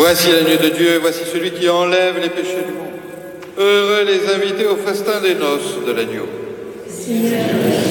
Voici l'agneau de Dieu, voici celui qui enlève les péchés du monde. Heureux les invités au festin des noces de l'agneau. Seigneur,